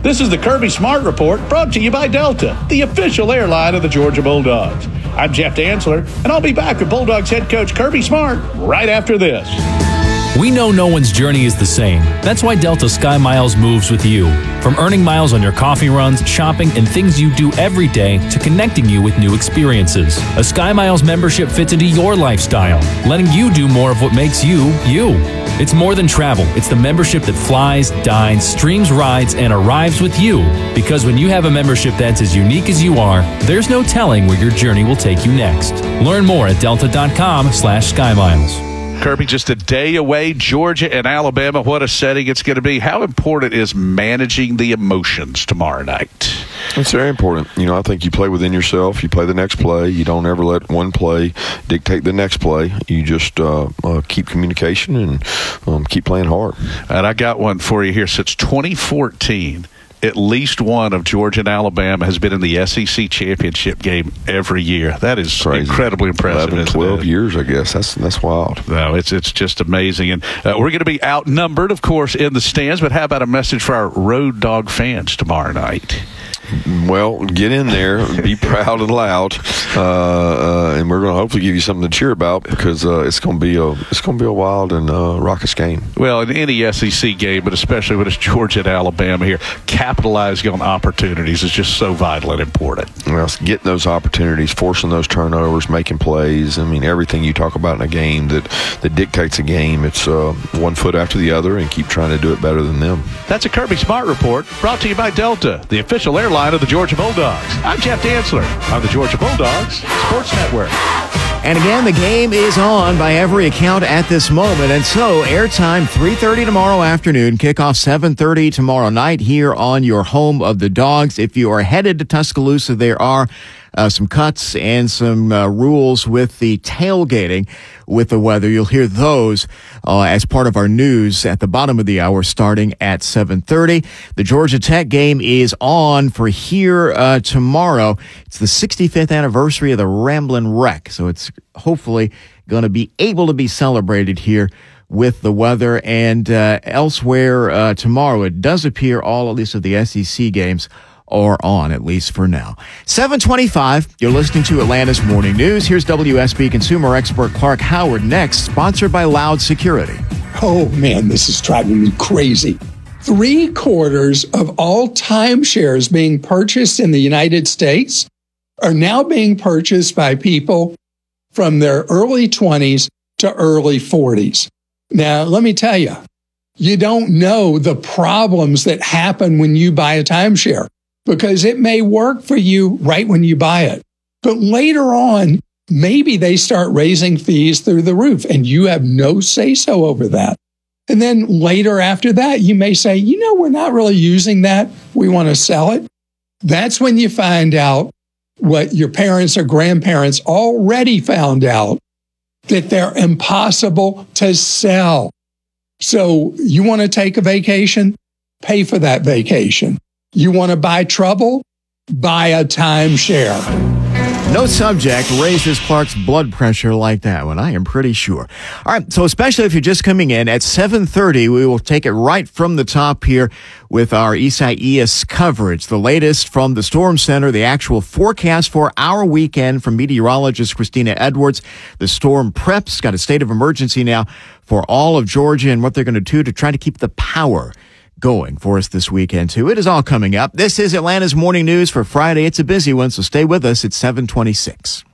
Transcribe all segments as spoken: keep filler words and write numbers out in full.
This is the Kirby Smart Report, brought to you by Delta, the official airline of the Georgia Bulldogs. I'm Jeff Dantzler, and I'll be back with Bulldogs head coach Kirby Smart right after this. We know no one's journey is the same. That's why Delta Sky Miles moves with you. From earning miles on your coffee runs, shopping, and things you do every day to connecting you with new experiences. A Sky Miles membership fits into your lifestyle, letting you do more of what makes you, you. It's more than travel. It's the membership that flies, dines, streams rides, and arrives with you. Because when you have a membership that's as unique as you are, there's no telling where your journey will take you next. Learn more at delta.com slash SkyMiles. Kirby, just a day away, Georgia and Alabama. What a setting it's going to be. How important is managing the emotions tomorrow night? It's very important. You know, I think you play within yourself. You play the next play. You don't ever let one play dictate the next play. You just uh, uh, keep communication and um, keep playing hard. And I got one for you here. Since twenty fourteen, at least one of Georgia and Alabama has been in the S E C championship game every year. That is Crazy. Incredibly impressive. eleven, twelve years, I guess. That's that's wild. No, it's it's just amazing. And uh, we're going to be outnumbered, of course, in the stands. But how about a message for our Road Dog fans tomorrow night? Well, get in there, be proud and loud, uh, uh, and we're going to hopefully give you something to cheer about because uh, it's going to be a it's going to be a wild and uh, raucous game. Well, in any S E C game, but especially when it's Georgia and Alabama here, capitalizing on opportunities is just so vital and important. Well, getting those opportunities, forcing those turnovers, making plays. I mean, everything you talk about in a game that, that dictates a game, it's uh, one foot after the other and keep trying to do it better than them. That's a Kirby Smart Report brought to you by Delta, the official airline of the Georgia Bulldogs. I'm Jeff Dantzler on the Georgia Bulldogs Sports Network. And again, the game is on by every account at this moment. And so, airtime three thirty tomorrow afternoon, kickoff seven thirty tomorrow night here on your home of the Dogs. If you are headed to Tuscaloosa, there are uh, some cuts and some uh, rules with the tailgating with the weather. You'll hear those uh, as part of our news at the bottom of the hour starting at seven thirty. The Georgia Tech game is on for here uh, tomorrow. It's the sixty-fifth anniversary of the Ramblin' Wreck, so it's hopefully going to be able to be celebrated here with the weather. And uh, elsewhere uh, tomorrow, it does appear all, at least of the S E C games, are on, at least for now. seven twenty-five, you're listening to Atlanta's Morning News. Here's W S B consumer expert Clark Howard next, sponsored by Loud Security. Oh, man, this is driving me crazy. Three quarters of all timeshares being purchased in the United States are now being purchased by people from their early twenties to early forties. Now, let me tell you, you don't know the problems that happen when you buy a timeshare because it may work for you right when you buy it. But later on, maybe they start raising fees through the roof and you have no say-so over that. And then later after that, you may say, you know, we're not really using that. We want to sell it. That's when you find out what your parents or grandparents already found out, that they're impossible to sell. So you want to take a vacation? Pay for that vacation. You want to buy trouble? Buy a timeshare. No subject raises Clark's blood pressure like that one, I am pretty sure. All right, so especially if you're just coming in, at seven thirty, we will take it right from the top here with our Isaias coverage. The latest from the Storm Center, the actual forecast for our weekend from meteorologist Christina Edwards. The storm preps, got a state of emergency now for all of Georgia and what they're going to do to try to keep the power going for us this weekend, too. It is all coming up. This is Atlanta's Morning News for Friday. It's a busy one, so stay with us. It's seven twenty-six.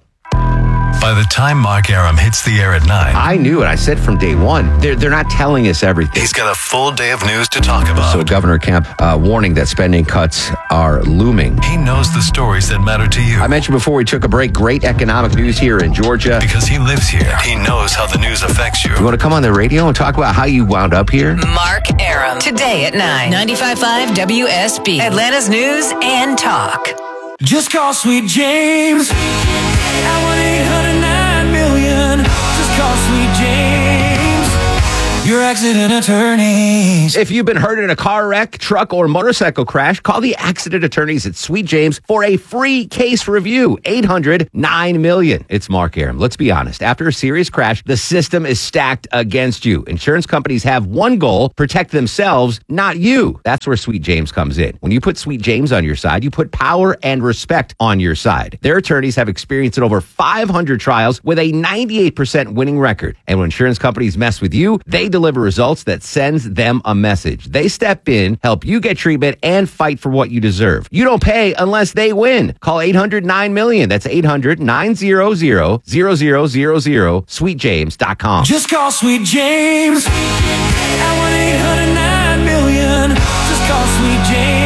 By the time Mark Aram hits the air at nine, I knew it. I said from day one, they're, they're not telling us everything. He's got a full day of news to talk about. So Governor Kemp uh, warning that spending cuts are looming. He knows the stories that matter to you. I mentioned before we took a break, great economic news here in Georgia. Because he lives here. He knows how the news affects you. You want to come on the radio and talk about how you wound up here? Mark Aram. Today at nine. ninety-five point five W S B. Atlanta's News and Talk. Just call Sweet James at one eight hundred nine million. Just call Sweet James. You're accident attorneys. If you've been hurt in a car wreck, truck, or motorcycle crash, call the accident attorneys at Sweet James for a free case review. eight hundred nine million. It's Mark Aram. Let's be honest. After a serious crash, the system is stacked against you. Insurance companies have one goal: protect themselves, not you. That's where Sweet James comes in. When you put Sweet James on your side, you put power and respect on your side. Their attorneys have experience in over five hundred trials with a ninety-eight percent winning record. And when insurance companies mess with you, they deliver results that sends them a message. They step in, help you get treatment, and fight for what you deserve. You don't pay unless they win. Call eight hundred nine million. That's eight hundred nine hundred zero zero zero zero. sweet james dot com. Just call Sweet James at one eight hundred nine million. Just call Sweet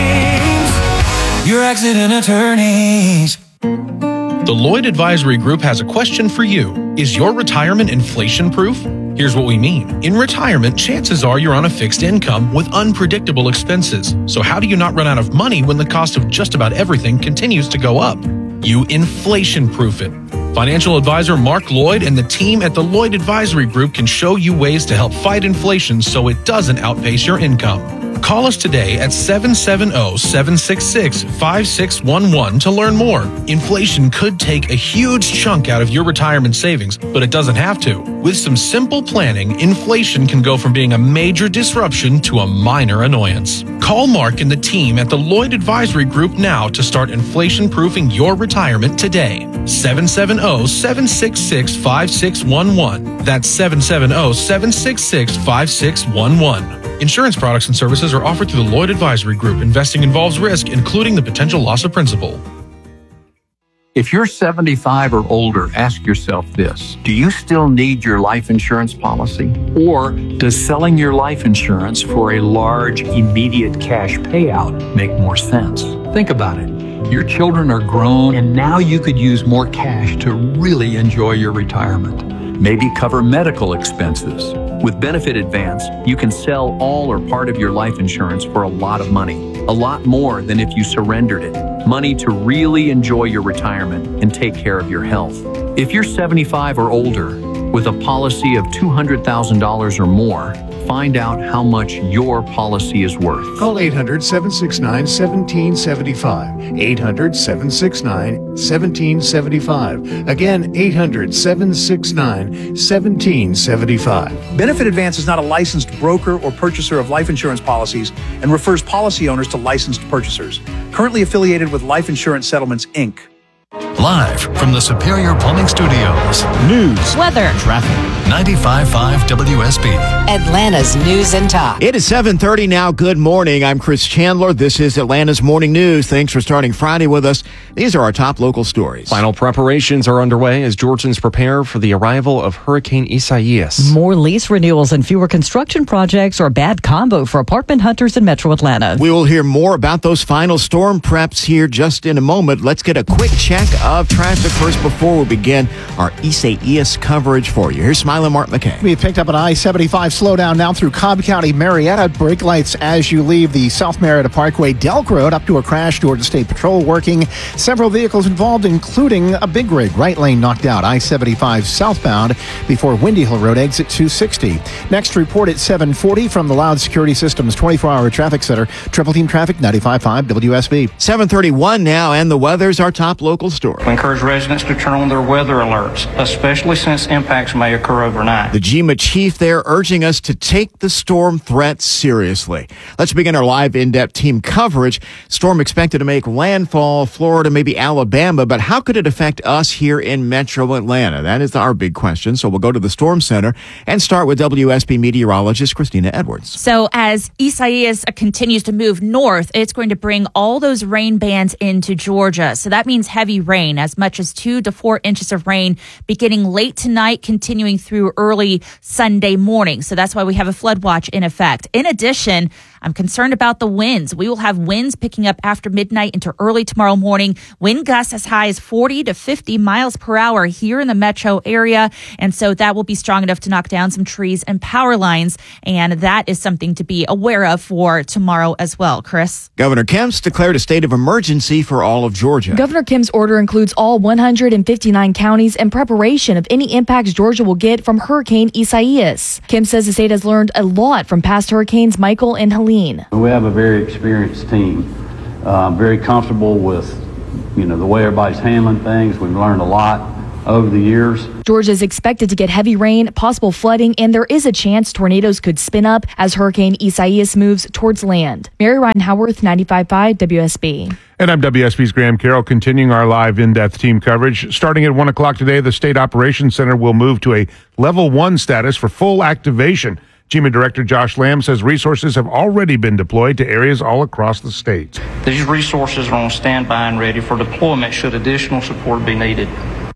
James, your accident attorneys. The Lloyd Advisory Group has a question for you. Is your retirement inflation-proof? Here's what we mean. In retirement, chances are you're on a fixed income with unpredictable expenses. So how do you not run out of money when the cost of just about everything continues to go up? You inflation-proof it. Financial advisor Mark Lloyd and the team at the Lloyd Advisory Group can show you ways to help fight inflation so it doesn't outpace your income. Call us today at seven seven zero, seven six six, five six one one to learn more. Inflation could take a huge chunk out of your retirement savings, but it doesn't have to. With some simple planning, inflation can go from being a major disruption to a minor annoyance. Call Mark and the team at the Lloyd Advisory Group now to start inflation-proofing your retirement today. seven seven zero, seven six six, five six one one. That's seven seven zero, seven six six, five six one one. Insurance products and services are offered through the Lloyd Advisory Group. Investing involves risk, including the potential loss of principal. If you're seventy-five or older, ask yourself this. Do you still need your life insurance policy? Or does selling your life insurance for a large, immediate cash payout make more sense? Think about it. Your children are grown, and now you could use more cash to really enjoy your retirement. Maybe cover medical expenses. With Benefit Advance, you can sell all or part of your life insurance for a lot of money. A lot more than if you surrendered it. Money to really enjoy your retirement and take care of your health. If you're seventy-five or older with a policy of two hundred thousand dollars or more, find out how much your policy is worth. Call eight hundred, seven six nine, one seven seven five. eight hundred, seven six nine, one seven seven five. Again, eight hundred, seven six nine, one seven seven five. Benefit Advance is not a licensed broker or purchaser of life insurance policies and refers policy owners to licensed purchasers. Currently affiliated with Life Insurance Settlements, Incorporated. Live from the Superior Plumbing Studios. News. Weather. Traffic. ninety-five point five W S B. Atlanta's News and Talk. It is seven thirty now. Good morning. I'm Chris Chandler. This is Atlanta's Morning News. Thanks for starting Friday with us. These are our top local stories. Final preparations are underway as Georgians prepare for the arrival of Hurricane Isaias. More lease renewals and fewer construction projects are a bad combo for apartment hunters in Metro Atlanta. We will hear more about those final storm preps here just in a moment. Let's get a quick check of traffic first before we begin our Isaias coverage for you. Here's Smiling Mark McKay. We have picked up an I seventy-five slowdown now through Cobb County, Marietta. Brake lights as you leave the South Marietta Parkway, Delk Road, up to a crash. Georgia State Patrol working. Several vehicles involved, including a big rig. Right lane knocked out. I seventy-five southbound before Windy Hill Road, exit two sixty. Next report at seven forty from the Loud Security Systems twenty-four hour traffic center. Triple Team Traffic, ninety-five point five W S B. seven thirty-one now, and the weather's our top local story. We encourage residents to turn on their weather alerts, especially since impacts may occur overnight. The G M A chief there urging us to take the storm threat seriously. Let's begin our live in-depth team coverage. Storm expected to make landfall, Florida, maybe Alabama, but how could it affect us here in Metro Atlanta? That is our big question. So we'll go to the Storm Center and start with W S B meteorologist Christina Edwards. So as Isaias continues to move north, it's going to bring all those rain bands into Georgia. So that means heavy rain, as much as two to four inches of rain beginning late tonight, continuing through early Sunday morning. So that's why we have a flood watch in effect. In addition, I'm concerned about the winds. We will have winds picking up after midnight into early tomorrow morning. Wind gusts as high as forty to fifty miles per hour here in the metro area. And so that will be strong enough to knock down some trees and power lines. And that is something to be aware of for tomorrow as well. Chris? Governor Kemp's declared a state of emergency for all of Georgia. Governor Kemp's order includes all one hundred fifty-nine counties in preparation of any impacts Georgia will get from Hurricane Isaias. Kemp says the state has learned a lot from past hurricanes Michael and Helene. We have a very experienced team, uh, very comfortable with, you know, the way everybody's handling things. We've learned a lot over the years. Georgia is expected to get heavy rain, possible flooding, and there is a chance tornadoes could spin up as Hurricane Isaias moves towards land. Mary Ryan Howarth, ninety-five point five W S B. And I'm W S B's Graham Carroll, continuing our live in-depth team coverage. Starting at one o'clock today, the State Operations Center will move to a level one status for full activation. G M A Director Josh Lamb says resources have already been deployed to areas all across the state. These resources are on standby and ready for deployment should additional support be needed.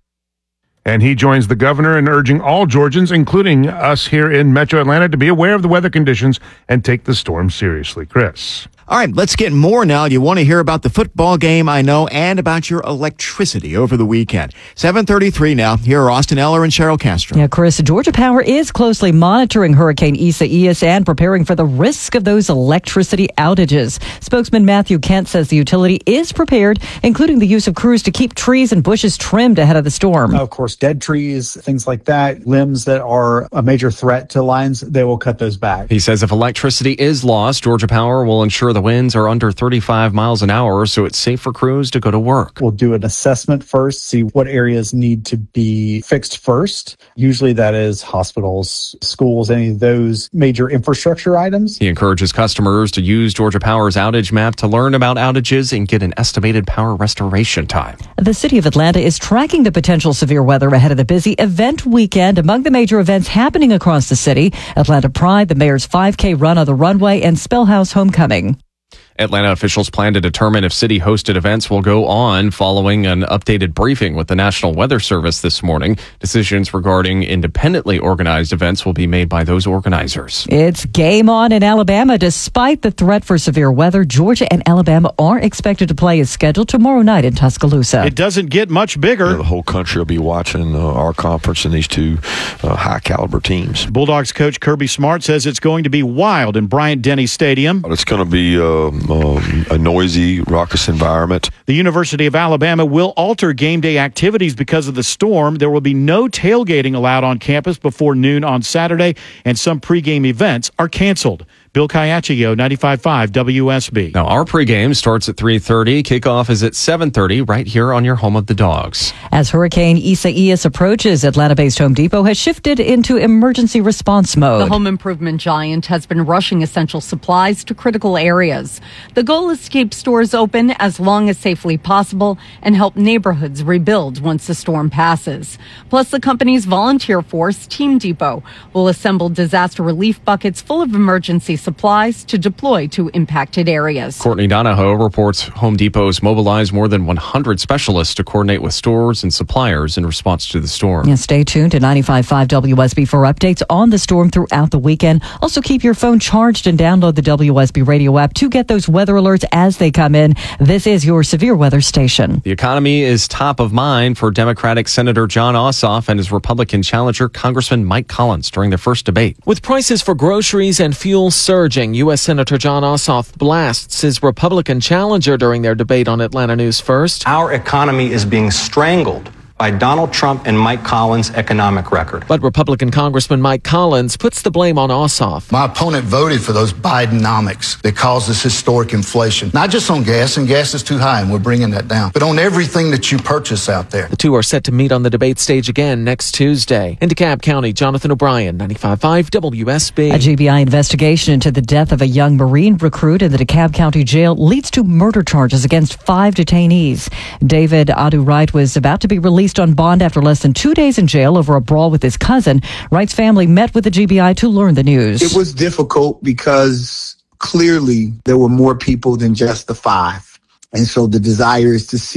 And he joins the governor in urging all Georgians, including us here in Metro Atlanta, to be aware of the weather conditions and take the storm seriously. Chris? All right, let's get more now. You want to hear about the football game, I know, and about your electricity over the weekend. seven thirty-three now. Here are Austin Eller and Cheryl Castro. Yeah, Chris, Georgia Power is closely monitoring Hurricane Isaias and preparing for the risk of those electricity outages. Spokesman Matthew Kent says the utility is prepared, including the use of crews to keep trees and bushes trimmed ahead of the storm. Of course, dead trees, things like that, limbs that are a major threat to lines, they will cut those back. He says if electricity is lost, Georgia Power will ensure the winds are under thirty-five miles an hour, so it's safe for crews to go to work. We'll do an assessment first, see what areas need to be fixed first. Usually that is hospitals, schools, any of those major infrastructure items. He encourages customers to use Georgia Power's outage map to learn about outages and get an estimated power restoration time. The city of Atlanta is tracking the potential severe weather ahead of the busy event weekend. Among the major events happening across the city, Atlanta Pride, the mayor's five K run on the runway, and Spellhouse Homecoming. Atlanta officials plan to determine if city-hosted events will go on following an updated briefing with the National Weather Service this morning. Decisions regarding independently organized events will be made by those organizers. It's game on in Alabama. Despite the threat for severe weather, Georgia and Alabama are expected to play as scheduled tomorrow night in Tuscaloosa. It doesn't get much bigger. You know, the whole country will be watching uh, our conference and these two uh, high-caliber teams. Bulldogs coach Kirby Smart says it's going to be wild in Bryant-Denny Stadium. It's going to be uh, Um, a noisy, raucous environment. The University of Alabama will alter game day activities because of the storm. There will be no tailgating allowed on campus before noon on Saturday, and some pregame events are canceled. Bill Caiaccio, ninety-five point five W S B. Now, our pregame starts at three thirty. Kickoff is at seven thirty right here on your home of the Dogs. As Hurricane Isaias approaches, Atlanta-based Home Depot has shifted into emergency response mode. The home improvement giant has been rushing essential supplies to critical areas. The goal is to keep stores open as long as safely possible and help neighborhoods rebuild once the storm passes. Plus, the company's volunteer force, Team Depot, will assemble disaster relief buckets full of emergency supplies to deploy to impacted areas. Courtney Donahoe reports Home Depot's mobilized more than one hundred specialists to coordinate with stores and suppliers in response to the storm. Yeah, stay tuned to ninety-five point five W S B for updates on the storm throughout the weekend. Also, keep your phone charged and download the W S B radio app to get those weather alerts as they come in. This is your severe weather station. The economy is top of mind for Democratic Senator Jon Ossoff and his Republican challenger, Congressman Mike Collins, during their first debate. With prices for groceries and fuel surging, U S. Senator Jon Ossoff blasts his Republican challenger during their debate on Atlanta News First. Our economy is being strangled by Donald Trump and Mike Collins' economic record. But Republican Congressman Mike Collins puts the blame on Ossoff. My opponent voted for those Bidenomics that caused this historic inflation, not just on gas, and gas is too high, and we're bringing that down, but on everything that you purchase out there. The two are set to meet on the debate stage again next Tuesday. In DeKalb County, Jonathan O'Brien, ninety-five point five W S B. A G B I investigation into the death of a young Marine recruit in the DeKalb County jail leads to murder charges against five detainees. David Adu-Wright was about to be released on bond after less than two days in jail over a brawl with his cousin. Wright's family met with the G B I to learn the news. It was difficult because clearly there were more people than just the five. And so the desire is to see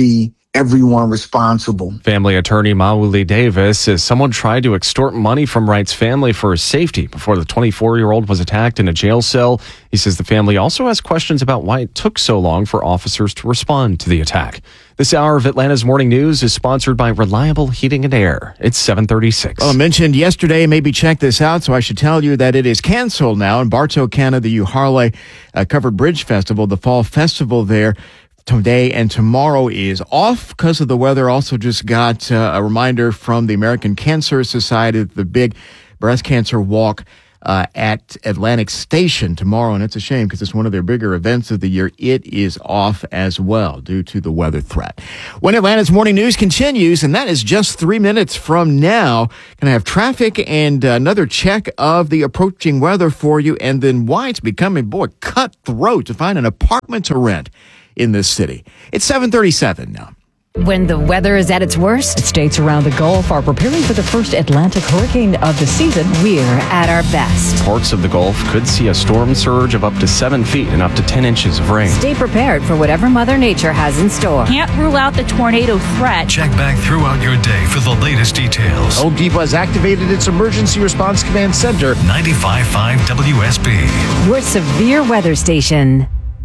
everyone responsible. Family attorney Mauli Davis says someone tried to extort money from Wright's family for his safety before the twenty-four-year-old was attacked in a jail cell. He says the family also has questions about why it took so long for officers to respond to the attack. This hour of Atlanta's Morning News is sponsored by Reliable Heating and Air. It's seven thirty-six. Well, I mentioned yesterday, maybe check this out, so I should tell you that it is canceled now in Bartow, Canada, the U-Harley uh, Covered Bridge Festival, the fall festival there. Today and tomorrow is off because of the weather. Also just got uh, a reminder from the American Cancer Society, the big breast cancer walk uh, at Atlantic Station tomorrow. And it's a shame because it's one of their bigger events of the year. It is off as well due to the weather threat. When Atlanta's Morning News continues, and that is just three minutes from now, going to have traffic and uh, another check of the approaching weather for you, and then why it's becoming, boy, cutthroat to find an apartment to rent in this city. It's seven thirty-seven now. When the weather is at its worst, states around the Gulf are preparing for the first Atlantic hurricane of the season. We're at our best. Parts of the Gulf could see a storm surge of up to seven feet and up to ten inches of rain. Stay prepared for whatever Mother Nature has in store. Can't rule out the tornado threat. Check back throughout your day for the latest details. Home Depot has activated its Emergency Response Command Center. ninety-five point five W S B. Your severe weather station.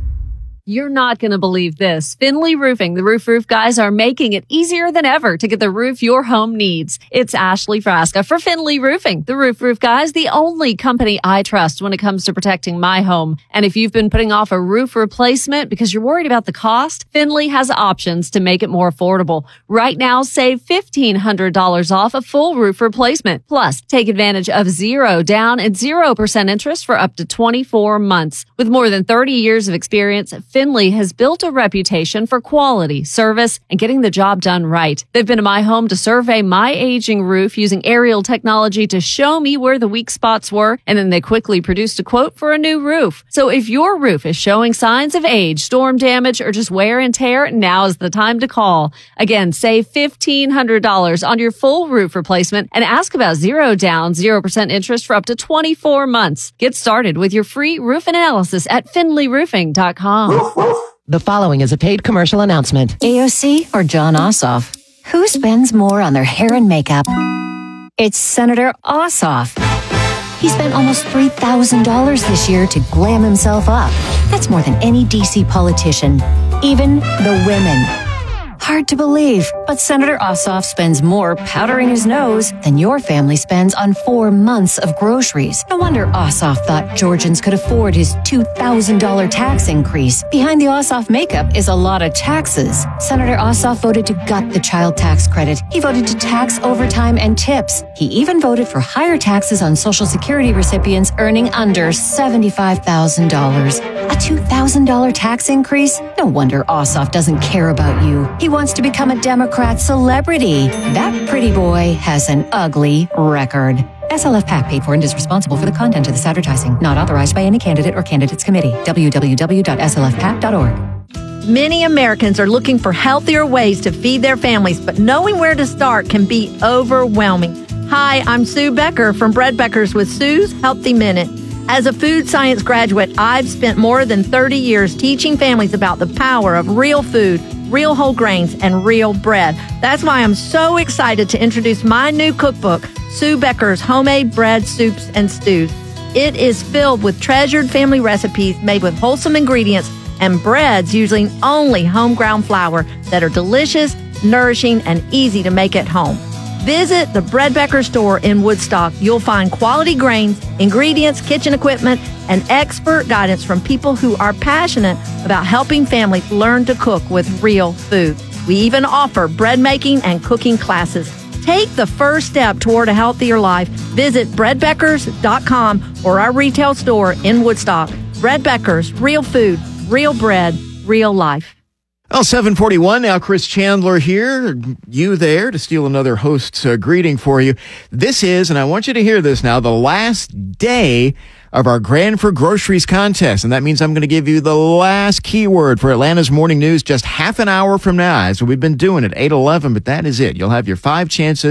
You're not going to believe this. Finley Roofing, the Roof Roof guys, are making it easier than ever to get the roof your home needs. It's Ashley Frasca for Finley Roofing, the Roof Roof guys, the only company I trust when it comes to protecting my home. And if you've been putting off a roof replacement because you're worried about the cost, Finley has options to make it more affordable. Right now, save fifteen hundred dollars off a full roof replacement. Plus, take advantage of zero down and zero percent interest for up to twenty-four months. With more than thirty years of experience, Finley has built a reputation for quality, service, and getting the job done right. They've been to my home to survey my aging roof using aerial technology to show me where the weak spots were, and then they quickly produced a quote for a new roof. So if your roof is showing signs of age, storm damage, or just wear and tear, now is the time to call. Again, save fifteen hundred dollars on your full roof replacement and ask about zero down, zero percent interest for up to twenty-four months. Get started with your free roof analysis at finley roofing dot com. The following is a paid commercial announcement. A O C or John Ossoff? Who spends more on their hair and makeup? It's Senator Ossoff. He spent almost three thousand dollars this year to glam himself up. That's more than any D C politician, even the women. Hard to believe, but Senator Ossoff spends more powdering his nose than your family spends on four months of groceries. No wonder Ossoff thought Georgians could afford his two thousand dollars tax increase. Behind the Ossoff makeup is a lot of taxes. Senator Ossoff voted to gut the child tax credit. He voted to tax overtime and tips. He even voted for higher taxes on Social Security recipients earning under seventy-five thousand dollars. A two thousand dollars tax increase? No wonder Ossoff doesn't care about you. He wants to become a Democrat celebrity. That pretty boy has an ugly record. S L F PAC paid for and is responsible for the content of this advertising. Not authorized by any candidate or candidates committee. w w w dot s l f pac dot org. Many Americans are looking for healthier ways to feed their families, but knowing where to start can be overwhelming. Hi, I'm Sue Becker from Bread Beckers with Sue's Healthy Minute. As a food science graduate, I've spent more than thirty years teaching families about the power of real food, real whole grains, and real bread. That's why I'm so excited to introduce my new cookbook, Sue Becker's Homemade Bread, Soups, and Stews. It is filled with treasured family recipes made with wholesome ingredients and breads using only home-ground flour that are delicious, nourishing, and easy to make at home. Visit the Bread Becker store in Woodstock. You'll find quality grains, ingredients, kitchen equipment, and expert guidance from people who are passionate about helping families learn to cook with real food. We even offer bread making and cooking classes. Take the first step toward a healthier life. Visit bread beckers dot com or our retail store in Woodstock. Bread Beckers, real food, real bread, real life. Well, seven forty-one now. Chris Chandler here. You there to steal another host's uh, greeting for you. This is, and I want you to hear this now, the last day of our Grand for Groceries contest. And that means I'm going to give you the last keyword for Atlanta's Morning News just half an hour from now. So we've been doing it, eight eleven, but that is it. You'll have your five chances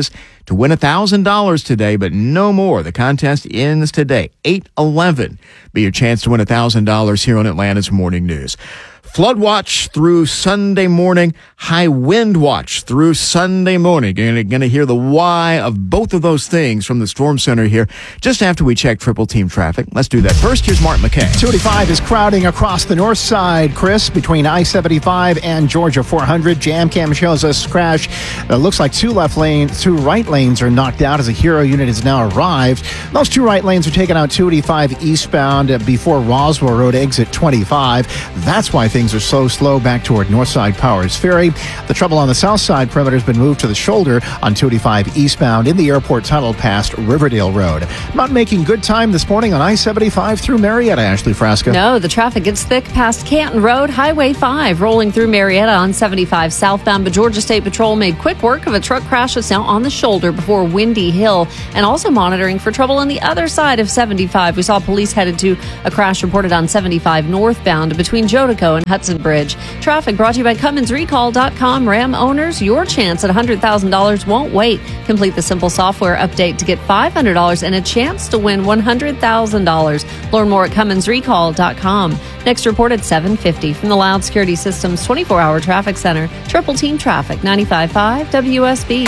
to win one thousand dollars today, but no more. The contest ends today, eight eleven. Be your chance to win one thousand dollars here on Atlanta's Morning News. Flood watch through Sunday morning, high wind watch through Sunday morning. You're going to hear the why of both of those things from the Storm Center here just after we check triple team traffic. Let's do that. First, here's Mark McKay. two eighty-five is crowding across the north side, Chris, between I seventy-five and Georgia four hundred. Jam cam shows us crash. It looks like two left lanes, two right lanes are knocked out as a Hero unit has now arrived. Those two right lanes are taken out two eighty-five eastbound before Roswell Road exit twenty-five. That's why things are so slow back toward Northside Powers Ferry. The trouble on the south side perimeter has been moved to the shoulder on two eighty-five eastbound in the airport tunnel past Riverdale Road. Not making good time this morning on I seventy-five through Marietta, Ashley Frasca. No, the traffic gets thick past Canton Road, Highway five, rolling through Marietta on seventy-five southbound, but Georgia State Patrol made quick work of a truck crash that's now on the shoulder before Windy Hill, and also monitoring for trouble on the other side of seventy-five. We saw police headed to a crash reported on seventy-five northbound between Jotico and Hudson Bridge. Traffic brought to you by Cummins Recall dot com. Ram owners, your chance at one hundred thousand dollars won't wait. Complete the simple software update to get five hundred dollars and a chance to win one hundred thousand dollars. Learn more at Cummins Recall dot com. Next report at seven fifty from the Loud Security Systems twenty-four hour Traffic Center. Triple Team Traffic, ninety-five point five W S B.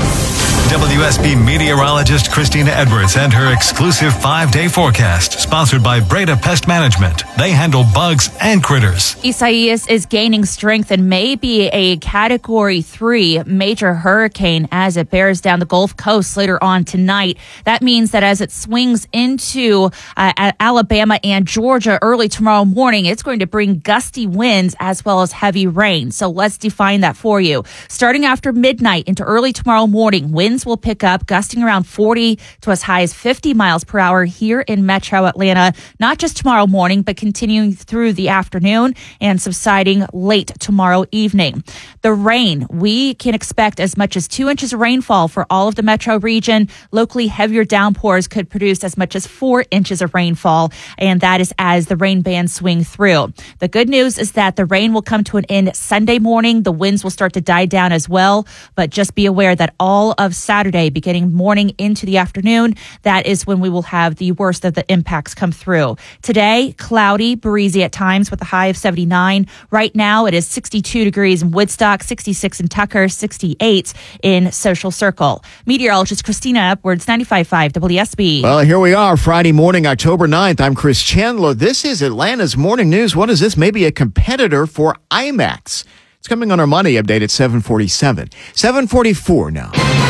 W S B meteorologist Christina Edwards and her exclusive five-day forecast, sponsored by Breda Pest Management. They handle bugs and critters. Isaias is gaining strength and may be a Category three major hurricane as it bears down the Gulf Coast later on tonight. That means that as it swings into uh, Alabama and Georgia early tomorrow morning, it's going to bring gusty winds as well as heavy rain. So let's define that for you. Starting after midnight into early tomorrow morning, winds will pick up, gusting around forty to as high as fifty miles per hour here in Metro Atlanta, not just tomorrow morning, but continuing through the afternoon and subsiding late tomorrow evening. The rain, we can expect as much as two inches of rainfall for all of the metro region. Locally, heavier downpours could produce as much as four inches of rainfall, and that is as the rain bands swing through. The good news is that the rain will come to an end Sunday morning. The winds will start to die down as well, but just be aware that all of Saturday, beginning morning into the afternoon, that is when we will have the worst of the impacts come through. Today, cloudy, breezy at times with a high of seventy-nine. Right now, it is sixty-two degrees in Woodstock, sixty-six in Tucker, sixty-eight in Social Circle. Meteorologist Christina Edwards, ninety-five point five W S B. Well, here we are, Friday morning, October ninth. I'm Chris Chandler. This is Atlanta's Morning News. What is this? Maybe a competitor for IMAX. It's coming on our money update at seven forty-seven. seven forty-four now.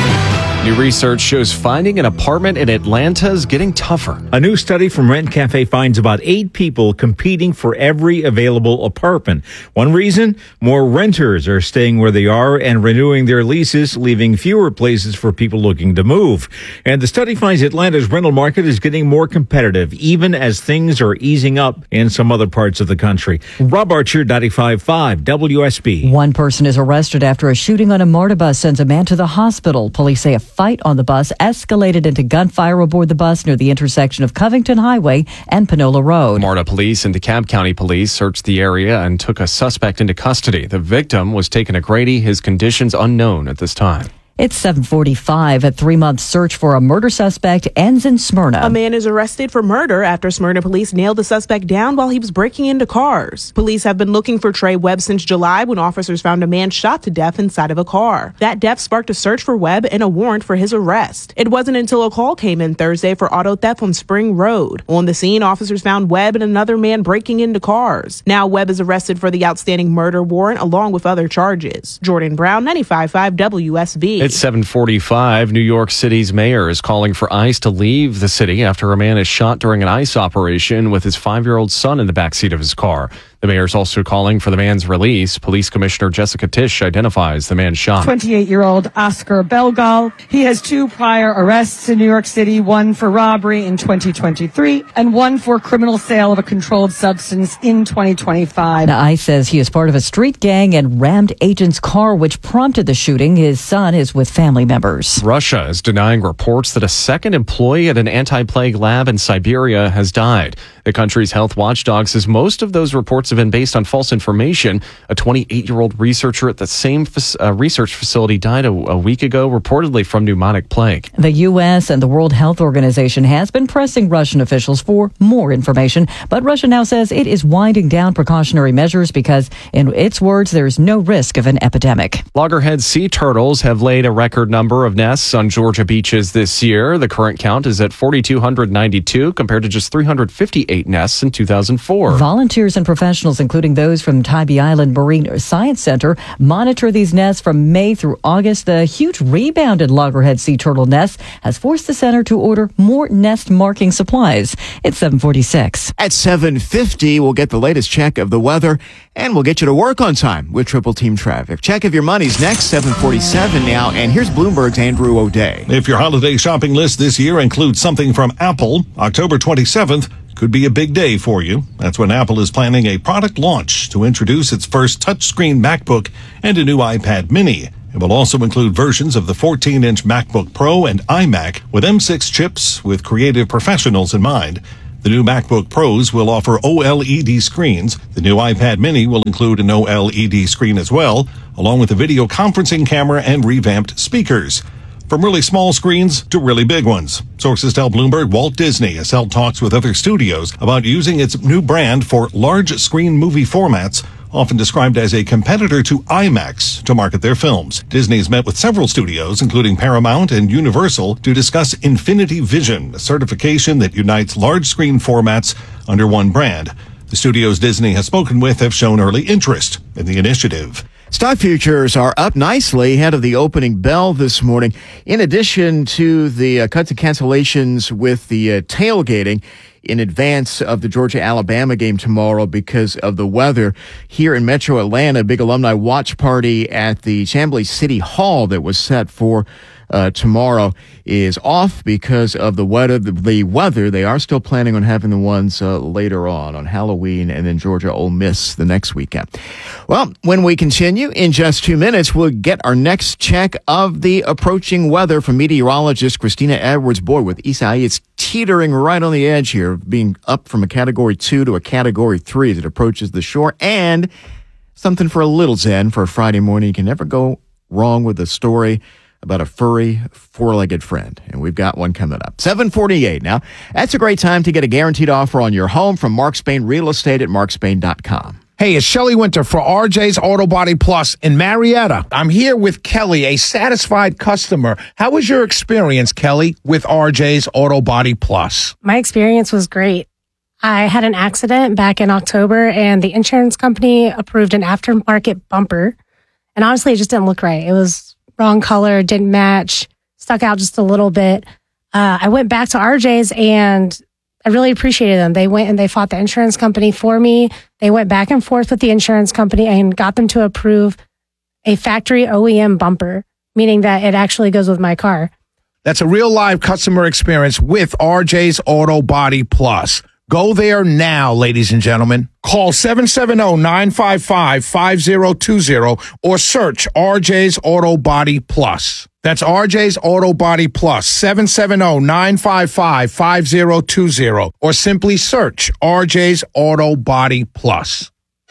New research shows finding an apartment in Atlanta is getting tougher. A new study from Rent Cafe finds about eight people competing for every available apartment. One reason? More renters are staying where they are and renewing their leases, leaving fewer places for people looking to move. And the study finds Atlanta's rental market is getting more competitive, even as things are easing up in some other parts of the country. Rob Archer, ninety-five point five W S B. One person is arrested after a shooting on a MARTA bus sends a man to the hospital. Police say a fight on the bus escalated into gunfire aboard the bus near the intersection of Covington Highway and Panola Road. MARTA police and DeKalb County police searched the area and took a suspect into custody. The victim was taken to Grady, his conditions unknown at this time. It's seven forty-five. A three-month search for a murder suspect ends in Smyrna. A man is arrested for murder after Smyrna police nailed the suspect down while he was breaking into cars. Police have been looking for Trey Webb since July when officers found a man shot to death inside of a car. That death sparked a search for Webb and a warrant for his arrest. It wasn't until a call came in Thursday for auto theft on Spring Road. On the scene, officers found Webb and another man breaking into cars. Now Webb is arrested for the outstanding murder warrant along with other charges. Jordan Brown, ninety-five point five W S B. It's seven forty-five. New York City's mayor is calling for ICE to leave the city after a man is shot during an ICE operation with his five-year-old son in the backseat of his car. The mayor's also calling for the man's release. Police Commissioner Jessica Tisch identifies the man shot. twenty-eight-year-old Oscar Belgal. He has two prior arrests in New York City, one for robbery in twenty twenty-three and one for criminal sale of a controlled substance in twenty twenty-five. Now, ICE says he is part of a street gang and rammed agent's car, which prompted the shooting. His son is with family members. Russia is denying reports that a second employee at an anti-plague lab in Siberia has died. The country's health watchdog says most of those reports have been based on false information. A twenty-eight-year-old researcher at the same uh, research facility died a, a week ago, reportedly from pneumonic plague. The U S and the World Health Organization has been pressing Russian officials for more information, but Russia now says it is winding down precautionary measures because, in its words, there is no risk of an epidemic. Loggerhead sea turtles have laid a record number of nests on Georgia beaches this year. The current count is at four thousand two hundred ninety-two compared to just three hundred fifty-eight nests in two thousand four. Volunteers and professionals, including those from Tybee Island Marine Science Center, monitor these nests from May through August. The huge rebound in loggerhead sea turtle nests has forced the center to order more nest marking supplies. It's seven forty-six. At seven fifty, we'll get the latest check of the weather, and we'll get you to work on time with Triple Team Traffic. Check of your money's next, seven forty-seven now, and here's Bloomberg's Andrew O'Day. If your holiday shopping list this year includes something from Apple, October twenty-seventh could be a big day for you. That's when Apple is planning a product launch to introduce its first touchscreen MacBook and a new iPad mini. It will also include versions of the fourteen-inch MacBook Pro and iMac with M six chips with creative professionals in mind. The new MacBook Pros will offer OLED screens. The new iPad mini will include an OLED screen as well, along with a video conferencing camera and revamped speakers. From really small screens to really big ones. Sources tell Bloomberg Walt Disney has held talks with other studios about using its new brand for large screen movie formats, often described as a competitor to IMAX, to market their films. Disney's met with several studios, including Paramount and Universal, to discuss Infinity Vision, a certification that unites large screen formats under one brand. The studios Disney has spoken with have shown early interest in the initiative. Stock futures are up nicely ahead of the opening bell this morning. In addition to the uh, cuts and cancellations with the uh, tailgating in advance of the Georgia-Alabama game tomorrow because of the weather, here in Metro Atlanta, a big alumni watch party at the Chamblee City Hall that was set for uh, tomorrow is off because of the weather. The, the weather, they are still planning on having the ones uh, later on, on Halloween, and then Georgia Ole Miss the next weekend. Well, when we continue in just two minutes, we'll get our next check of the approaching weather from meteorologist Christina Edwards. Boy, with Isai, it's teetering right on the edge here, being up from a category two to a category three as it approaches the shore. And something for a little zen for a Friday morning. You can never go wrong with a story about a furry, four-legged friend. And we've got one coming up. seven forty-eight now. That's a great time to get a guaranteed offer on your home from Mark Spain Real Estate at mark spain dot com. Hey, it's Shelley Winter for R J's Auto Body Plus in Marietta. I'm here with Kelly, a satisfied customer. How was your experience, Kelly, with R J's Auto Body Plus? My experience was great. I had an accident back in October, and the insurance company approved an aftermarket bumper. And honestly, it just didn't look right. It was wrong color, didn't match, stuck out just a little bit. Uh, I went back to R J's, and I really appreciated them. They went and they fought the insurance company for me. They went back and forth with the insurance company and got them to approve a factory O E M bumper, meaning that it actually goes with my car. That's a real live customer experience with R J's Auto Body Plus. Go there now, ladies and gentlemen. Call seven seven zero, nine five five, five zero two zero or search R J's Auto Body Plus. That's R J's Auto Body Plus, seven seven zero, nine five five, five zero two zero, or simply search R J's Auto Body Plus.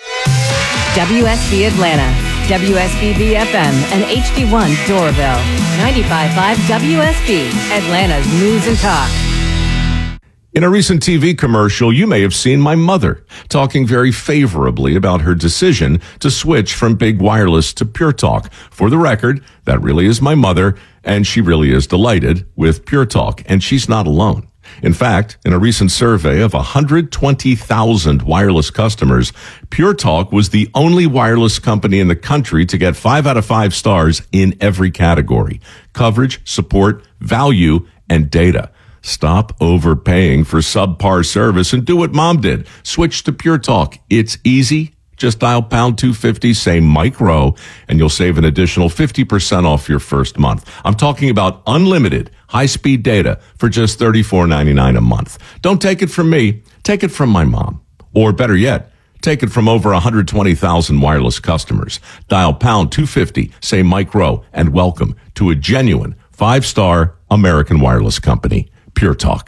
W S B Atlanta, W S B B F M, and H D one Doraville, ninety-five point five W S B, Atlanta's News and Talk. In a recent T V commercial, you may have seen my mother talking very favorably about her decision to switch from Big Wireless to Pure Talk. For the record, that really is my mother, and she really is delighted with Pure Talk, and she's not alone. In fact, in a recent survey of one hundred twenty thousand wireless customers, Pure Talk was the only wireless company in the country to get five out of five stars in every category: coverage, support, value, and data. Stop overpaying for subpar service and do what Mom did. Switch to Pure Talk. It's easy. Just dial pound two fifty, say Mike Rowe, and you'll save an additional fifty percent off your first month. I'm talking about unlimited high-speed data for just thirty-four ninety-nine a month. Don't take it from me. Take it from my mom. Or better yet, take it from over one hundred twenty thousand wireless customers. Dial pound two fifty, say Mike Rowe, and welcome to a genuine five-star American wireless company. Pure Talk.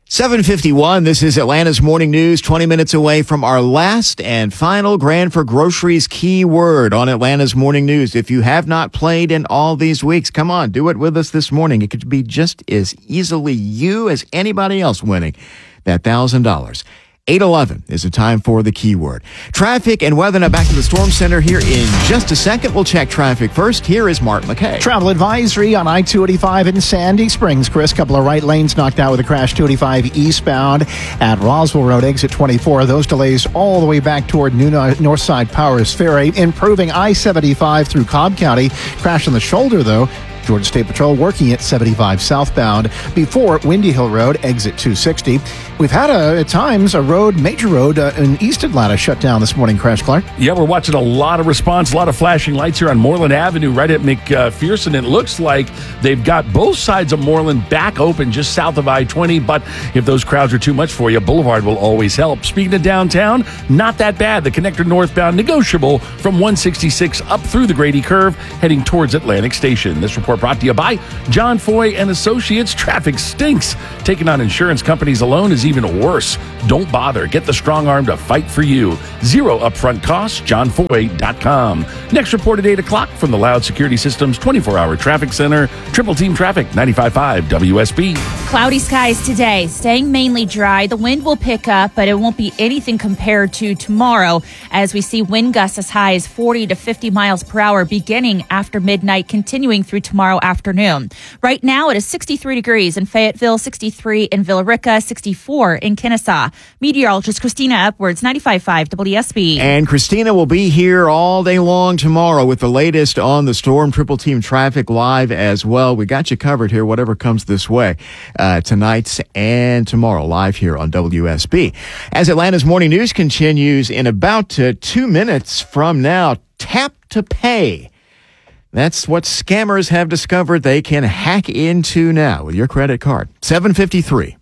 seven fifty-one, this is Atlanta's Morning News, twenty minutes away from our last and final Grand for Groceries keyword on Atlanta's Morning News. If you have not played in all these weeks, come on, do it with us this morning. It could be just as easily you as anybody else winning that one thousand dollars. eight eleven is the time for the keyword. Traffic and weather. Now back to the Storm Center here in just a second. We'll check traffic first. Here is Mark McKay. Travel advisory on I two eighty-five in Sandy Springs, Chris. Couple of right lanes knocked out with a crash two eighty-five eastbound at Roswell Road, exit twenty-four. Those delays all the way back toward New Northside Powers Ferry. Improving I seventy-five through Cobb County. Crash on the shoulder, though. Georgia State Patrol working at seventy-five southbound before Windy Hill Road, exit two sixty. We've had, a, at times, a road, major road uh, in East Atlanta shut down this morning, Crash Clark. Yeah, we're watching a lot of response, a lot of flashing lights here on Moreland Avenue right at McPherson. It looks like they've got both sides of Moreland back open just south of I twenty, but if those crowds are too much for you, Boulevard will always help. Speaking of downtown, not that bad. The connector northbound negotiable from one sixty-six up through the Grady Curve, heading towards Atlantic Station. This report brought to you by John Foy and Associates. Traffic stinks. Taking on insurance companies alone is even worse. Don't bother. Get the strong arm to fight for you. Zero upfront costs. john foy dot com. Next report at eight o'clock from the Loud Security Systems twenty-four hour Traffic Center. Triple Team Traffic, ninety-five point five W S B. Cloudy skies today, staying mainly dry. The wind will pick up, but it won't be anything compared to tomorrow as we see wind gusts as high as forty to fifty miles per hour beginning after midnight, continuing through tomorrow afternoon. Right now it is sixty-three degrees in Fayetteville, sixty-three in Villa Rica, sixty-four in Kennesaw. Meteorologist Christina Edwards, ninety-five point five W S B. And Christina will be here all day long tomorrow with the latest on the storm. Triple Team Traffic live as well. We got you covered here, whatever comes this way, uh, tonight and tomorrow, live here on W S B. As Atlanta's Morning News continues in about uh, two minutes from now, Tap to Pay. That's what scammers have discovered they can hack into now with your credit card. seven fifty-three.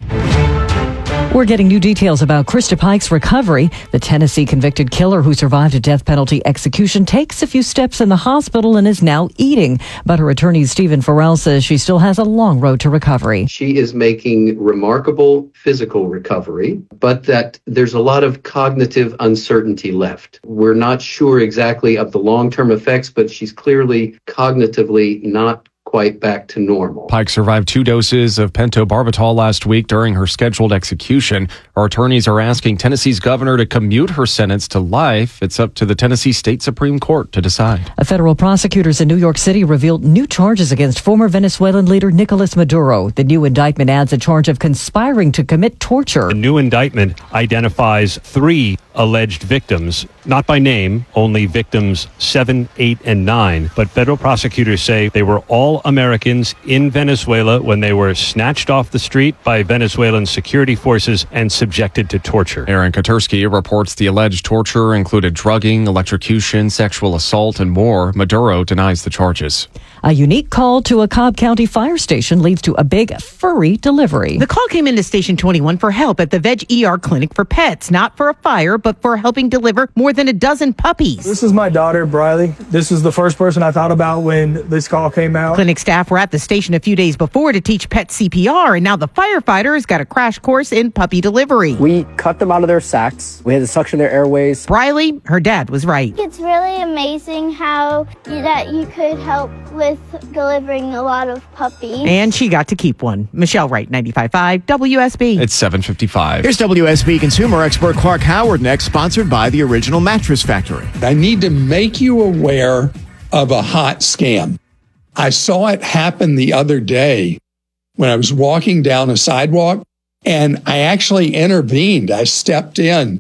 We're getting new details about Krista Pike's recovery. The Tennessee convicted killer who survived a death penalty execution takes a few steps in the hospital and is now eating. But her attorney, Stephen Farrell, says she still has a long road to recovery. She is making remarkable physical recovery, but that there's a lot of cognitive uncertainty left. We're not sure exactly of the long-term effects, but she's clearly cognitively not quite back to normal. Pike survived two doses of pentobarbital last week during her scheduled execution. Our attorneys are asking Tennessee's governor to commute her sentence to life. It's up to the Tennessee State Supreme Court to decide. A federal prosecutors in New York City revealed new charges against former Venezuelan leader Nicolas Maduro. The new indictment adds a charge of conspiring to commit torture. The new indictment identifies three alleged victims, not by name, only victims seven, eight, and nine. But federal prosecutors say they were all Americans in Venezuela when they were snatched off the street by Venezuelan security forces and subjected to torture. Aaron Katursky reports the alleged torture included drugging, electrocution, sexual assault, and more. Maduro denies the charges. A unique call to a Cobb County fire station leads to a big furry delivery. The call came into Station twenty-one for help at the Veg E R clinic for pets, not for a fire, but for helping deliver more than a dozen puppies. This is my daughter, Briley. This is the first person I thought about when this call came out. Clinic staff were at the station a few days before to teach pet C P R, and now the firefighters got a crash course in puppy delivery. We cut them out of their sacks. We had to suction their airways. Briley, her dad was right. It's really amazing how that you could help with delivering a lot of puppies. And she got to keep one. Michelle Wright, ninety-five point five W S B. It's seven fifty-five. Here's W S B consumer expert Clark Howard next, sponsored by the Original Mattress Factory. I need to make you aware of a hot scam. I saw it happen the other day when I was walking down a sidewalk, and I actually intervened. I stepped in.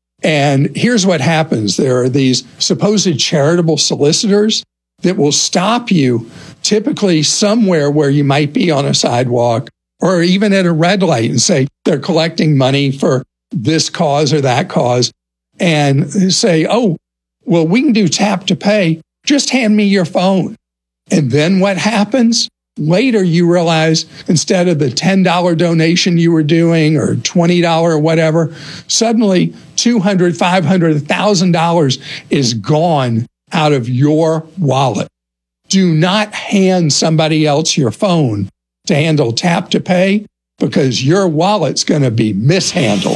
And here's what happens. There are these supposed charitable solicitors that will stop you typically somewhere where you might be on a sidewalk or even at a red light and say they're collecting money for this cause or that cause, and say, oh, well, we can do tap to pay. Just hand me your phone. And then what happens? Later, you realize instead of the ten dollars donation you were doing or twenty dollars or whatever, suddenly two hundred dollars, five hundred dollars, one thousand dollars is gone out of your wallet. Do not hand somebody else your phone to handle tap to pay. because your wallet's going to be mishandled.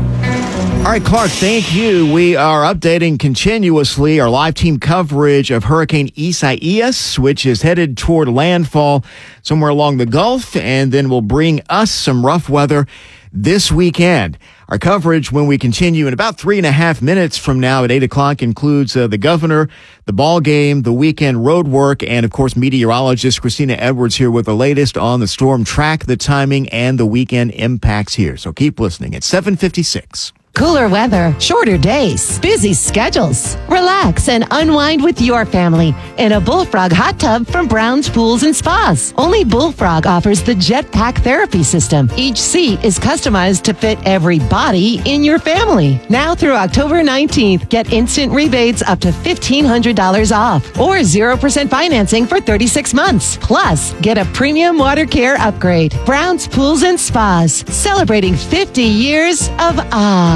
All right, Clark, thank you. We are updating continuously our live team coverage of Hurricane Isaias, which is headed toward landfall somewhere along the Gulf, and then will bring us some rough weather this weekend. Our coverage, when we continue in about three and a half minutes from now at eight o'clock, includes uh, the governor, the ball game, the weekend road work, and, of course, meteorologist Christina Edwards here with the latest on the storm track, the timing, and the weekend impacts here. So keep listening at seven fifty-six. Cooler weather, shorter days, busy schedules. Relax and unwind with your family in a Bullfrog hot tub from Brown's Pools and Spas. Only Bullfrog offers the Jetpack therapy system. Each seat is customized to fit every body in your family. Now through October nineteenth, get instant rebates up to fifteen hundred dollars off or zero percent financing for thirty-six months. Plus, get a premium water care upgrade. Brown's Pools and Spas, celebrating fifty years of ah.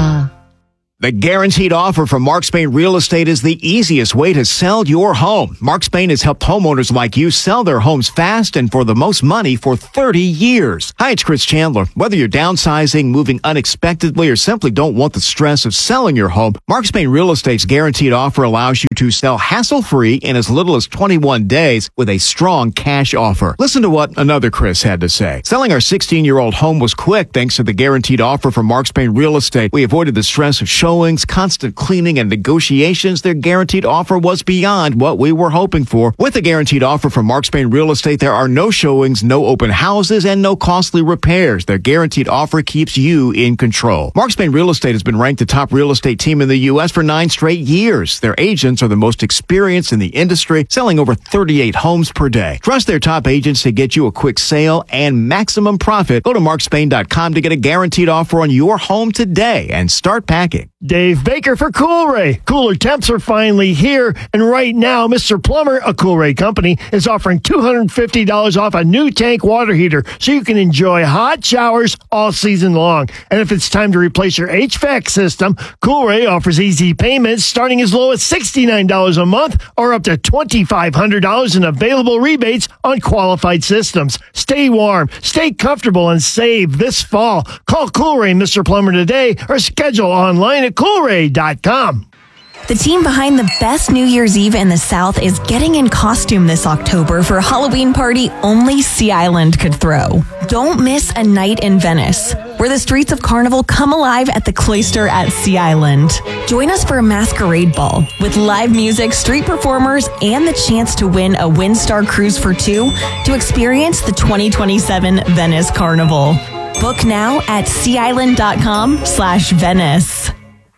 The guaranteed offer from Mark Spain Real Estate is the easiest way to sell your home. Mark Spain has helped homeowners like you sell their homes fast and for the most money for thirty years. Hi, it's Chris Chandler. Whether you're downsizing, moving unexpectedly, or simply don't want the stress of selling your home, Mark Spain Real Estate's guaranteed offer allows you to sell hassle-free in as little as twenty-one days with a strong cash offer. Listen to what another Chris had to say. Selling our sixteen-year-old home was quick thanks to the guaranteed offer from Mark Spain Real Estate. We avoided the stress of showing Showings, constant cleaning, and negotiations. Their guaranteed offer was beyond what we were hoping for. With the guaranteed offer from Mark Spain Real Estate, there are no showings, no open houses, and no costly repairs. Their guaranteed offer keeps you in control. Mark Spain Real Estate has been ranked the top real estate team in the U S for nine straight years. Their agents are the most experienced in the industry, selling over thirty-eight homes per day. Trust their top agents to get you a quick sale and maximum profit. Go to mark spain dot com to get a guaranteed offer on your home today and start packing. Dave Baker for Coolray. Cooler temps are finally here, and right now, Mister Plumber, a Coolray company, is offering two hundred fifty dollars off a new tank water heater so you can enjoy hot showers all season long. And if it's time to replace your H V A C system, Coolray offers easy payments starting as low as sixty-nine dollars a month or up to twenty-five hundred dollars in available rebates on qualified systems. Stay warm, stay comfortable, and save this fall. Call Coolray Mister Plumber today or schedule online at coolray dot com. The team behind the best New Year's Eve in the South is getting in costume this October for a Halloween party only Sea Island could throw. Don't miss a night in Venice, where the streets of Carnival come alive at the Cloister at Sea Island. Join us for a masquerade ball with live music, street performers, and the chance to win a Windstar cruise for two to experience the twenty twenty-seven Venice Carnival. Book now at sea island dot com slash Venice.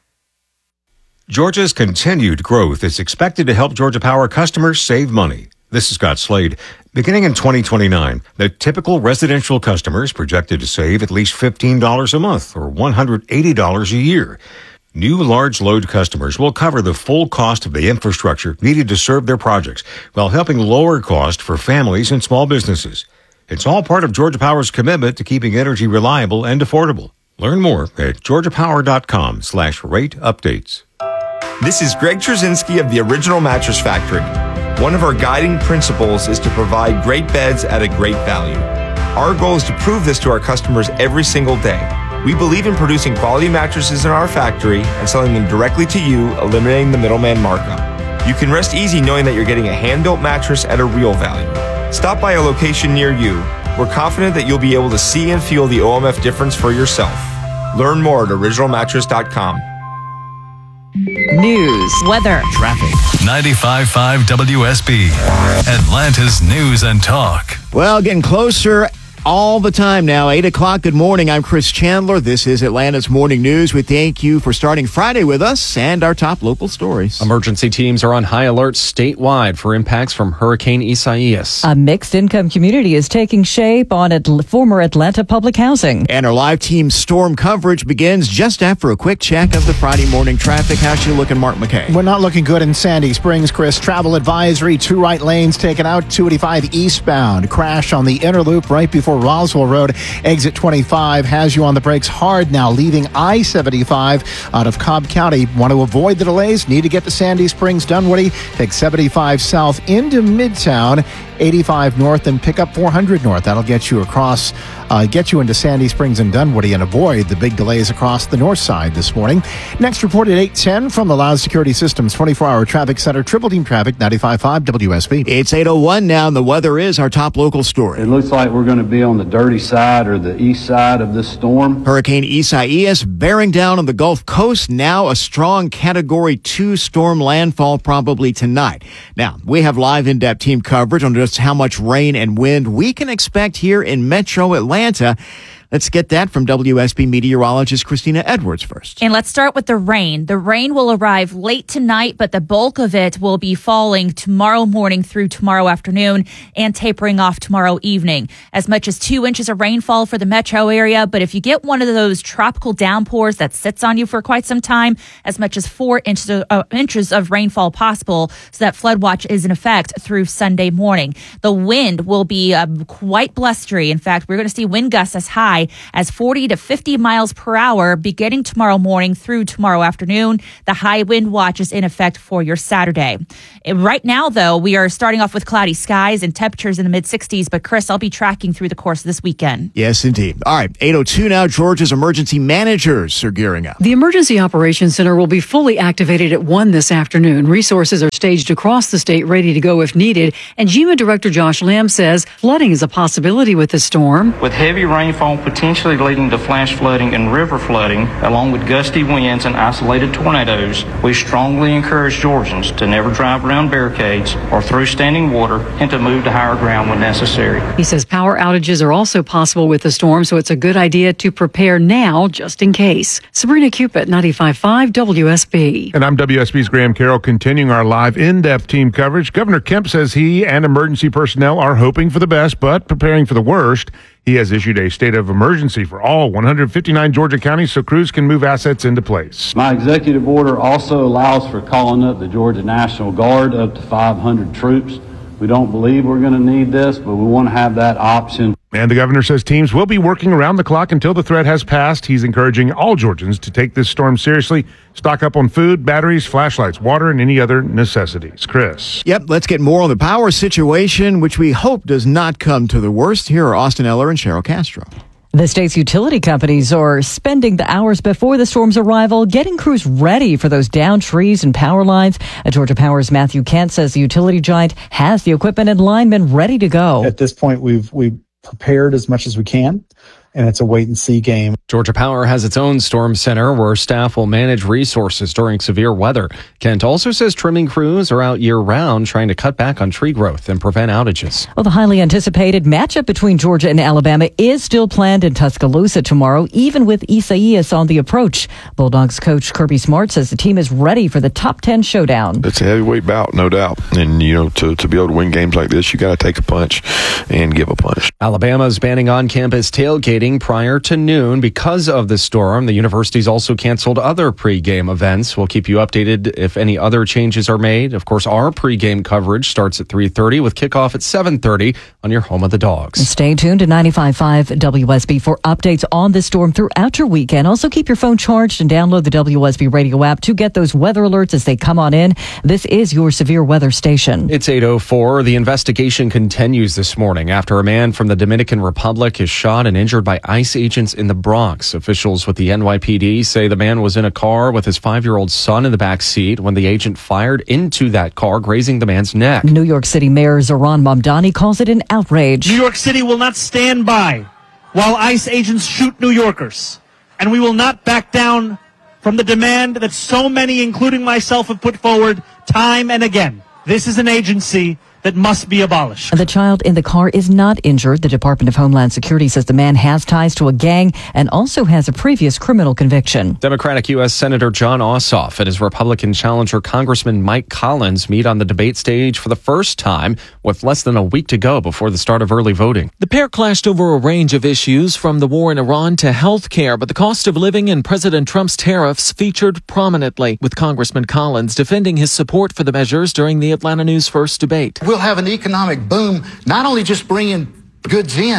Georgia's continued growth is expected to help Georgia Power customers save money. This is Scott Slade. Beginning in twenty twenty-nine, the typical residential customer is projected to save at least fifteen dollars a month or one hundred eighty dollars a year. New large load customers will cover the full cost of the infrastructure needed to serve their projects while helping lower cost for families and small businesses. It's all part of Georgia Power's commitment to keeping energy reliable and affordable. Learn more at georgia power dot com slash rate updates. This is Greg Trzynski of the Original Mattress Factory. One of our guiding principles is to provide great beds at a great value. Our goal is to prove this to our customers every single day. We believe in producing quality mattresses in our factory and selling them directly to you, eliminating the middleman markup. You can rest easy knowing that you're getting a hand-built mattress at a real value. Stop by a location near you. We're confident that you'll be able to see and feel the O M F difference for yourself. Learn more at original mattress dot com. News, weather, traffic. ninety-five point five W S B, Atlanta's News and Talk. Well, getting closer all the time now. eight o'clock. Good morning. I'm Chris Chandler. This is Atlanta's Morning News. We thank you for starting Friday with us and our top local stories. Emergency teams are on high alert statewide for impacts from Hurricane Isaias. A mixed income community is taking shape on at former Atlanta public housing. And our live team storm coverage begins just after a quick check of the Friday morning traffic. How's you looking, Mark McKay? We're not looking good in Sandy Springs, Chris. Travel advisory, two right lanes taken out, two eighty-five eastbound. Crash on the inner loop right before before Roswell Road. Exit twenty-five has you on the brakes hard now, leaving I seventy-five out of Cobb County. Want to avoid the delays? Need to get to Sandy Springs, Dunwoody? Take seventy-five south into Midtown, eighty-five north, and pick up four hundred north. That'll get you across, uh, get you into Sandy Springs and Dunwoody and avoid the big delays across the north side this morning. Next report at eight ten from the Loud Security Systems twenty-four hour traffic center, Triple Team Traffic, ninety-five point five W S B. It's eight oh one now, and the weather is our top local story. It looks like we're going to be on the dirty side or the east side of this storm. Hurricane Isaias bearing down on the Gulf Coast, now a strong Category two storm landfall probably tonight. Now, we have live in-depth team coverage on just how much rain and wind we can expect here in Metro Atlanta. Let's get that from W S B meteorologist Christina Edwards first. And let's start with the rain. The rain will arrive late tonight, but the bulk of it will be falling tomorrow morning through tomorrow afternoon and tapering off tomorrow evening. As much as two inches of rainfall for the metro area, but if you get one of those tropical downpours that sits on you for quite some time, as much as four inches of, uh, inches of rainfall possible, so that flood watch is in effect through Sunday morning. The wind will be uh, quite blustery. In fact, we're going to see wind gusts as high as forty to fifty miles per hour beginning tomorrow morning through tomorrow afternoon. The high wind watch is in effect for your Saturday. Right now, though, we are starting off with cloudy skies and temperatures in the mid sixties. But Chris, I'll be tracking through the course of this weekend. Yes, indeed. All right, eight oh two now. Georgia's emergency managers are gearing up. The Emergency Operations Center will be fully activated at one this afternoon. Resources are staged across the state, ready to go if needed. And GEMA Director Josh Lamb says flooding is a possibility with the storm. With heavy rainfall potentially leading to flash flooding and river flooding, along with gusty winds and isolated tornadoes, we strongly encourage Georgians to never drive around barricades or through standing water and to move to higher ground when necessary. He says power outages are also possible with the storm, so it's a good idea to prepare now just in case. Sabrina Cupid, ninety-five point five W S B. And I'm W S B's Graham Carroll, continuing our live in-depth team coverage. Governor Kemp says he and emergency personnel are hoping for the best, but preparing for the worst. He has issued a state of emergency for all one hundred fifty-nine Georgia counties so crews can move assets into place. My executive order also allows for calling up the Georgia National Guard up to five hundred troops. We don't believe we're going to need this, but we want to have that option. And the governor says teams will be working around the clock until the threat has passed. He's encouraging all Georgians to take this storm seriously, stock up on food, batteries, flashlights, water, and any other necessities. Chris. Yep, let's get more on the power situation, which we hope does not come to the worst. Here are Austin Eller and Cheryl Castro. The state's utility companies are spending the hours before the storm's arrival getting crews ready for those downed trees and power lines. Georgia Power's Matthew Kent says the utility giant has the equipment and linemen ready to go. At this point, we've we've prepared as much as we can, and it's a wait-and-see game. Georgia Power has its own storm center where staff will manage resources during severe weather. Kent also says trimming crews are out year-round trying to cut back on tree growth and prevent outages. Well, the highly anticipated matchup between Georgia and Alabama is still planned in Tuscaloosa tomorrow, even with Isaias on the approach. Bulldogs coach Kirby Smart says the team is ready for the top ten showdown. It's a heavyweight bout, no doubt. And, you know, to, to be able to win games like this, you got to take a punch and give a punch. Alabama's banning on-campus tailgating prior to noon because of the storm. The university's also canceled other pregame events. We'll keep you updated if any other changes are made. Of course, our pregame coverage starts at three thirty with kickoff at seven thirty on your home of the Dogs. Stay tuned to ninety-five point five W S B for updates on the storm throughout your weekend. Also, keep your phone charged and download the W S B radio app to get those weather alerts as they come on in. This is your severe weather station. It's eight oh four. The investigation continues this morning after a man from the Dominican Republic is shot and injured by ICE agents in the Bronx. Officials with the N Y P D say the man was in a car with his five-year-old son in the back seat when the agent fired into that car, grazing the man's neck. New York City Mayor Zohran Mamdani calls it an outrage. New York City will not stand by while ICE agents shoot New Yorkers. And we will not back down from the demand that so many, including myself, have put forward time and again. This is an agency that must be abolished. The child in the car is not injured. The Department of Homeland Security says the man has ties to a gang and also has a previous criminal conviction. Democratic U S Senator Jon Ossoff and his Republican challenger Congressman Mike Collins meet on the debate stage for the first time with less than a week to go before the start of early voting. The pair clashed over a range of issues from the war in Iran to health care, but the cost of living and President Trump's tariffs featured prominently, with Congressman Collins defending his support for the measures during the Atlanta News First debate. We'll have an economic boom, not only just bringing goods in,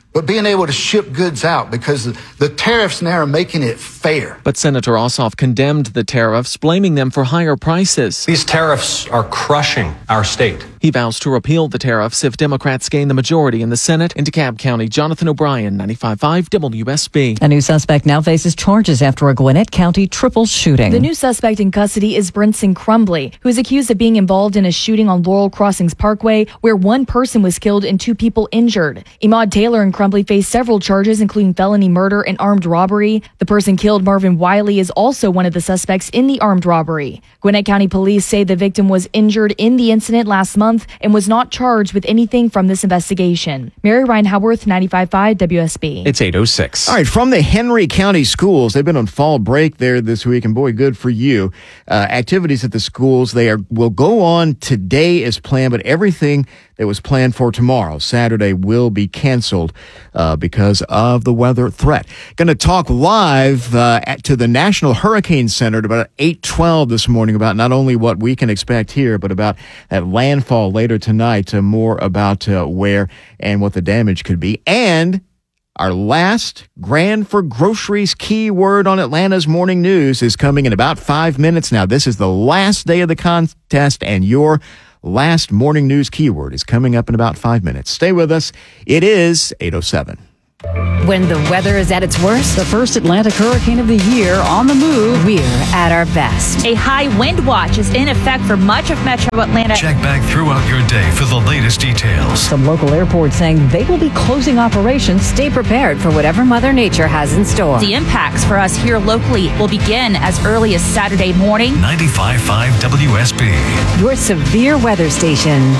but being able to ship goods out, because the, the tariffs now are making it fair. But Senator Ossoff condemned the tariffs, blaming them for higher prices. These tariffs are crushing our state. He vows to repeal the tariffs if Democrats gain the majority in the Senate. In DeKalb County, Jonathan O'Brien, ninety-five point five W S B. A new suspect now faces charges after a Gwinnett County triple shooting. The new suspect in custody is Brinson Crumbly, who is accused of being involved in a shooting on Laurel Crossings Parkway, where one person was killed and two people injured. Emad Taylor and Crumbly face several charges, including felony murder and armed robbery. The person killed, Marvin Wiley, is also one of the suspects in the armed robbery. Gwinnett County police say the victim was injured in the incident last month and was not charged with anything from this investigation. Mary Ryan Howarth, ninety-five point five W S B. It's eight oh six. All right, from the Henry County schools, they've been on fall break there this week, and boy, good for you. Uh, activities at the schools, they are will go on today as planned, but everything that was planned for tomorrow, Saturday, will be canceled uh, because of the weather threat. Going to talk live uh, at, to the National Hurricane Center at about eight twelve this morning about not only what we can expect here, but about that landfall later tonight, uh, more about uh, where and what the damage could be. And our last Grand for Groceries keyword on Atlanta's Morning News is coming in about five minutes now. This is the last day of the contest, and your last morning news keyword is coming up in about five minutes. Stay with us. It is eight oh seven. When the weather is at its worst, The first Atlantic hurricane of the year on the move. we're at our best. A high wind watch is in effect for much of Metro Atlanta. Check back throughout your day for the latest details. Some local airports saying they will be closing operations. Stay prepared for whatever Mother Nature has in store. The impacts for us here locally will begin as early as Saturday morning. ninety-five point five W S B. Your severe weather station.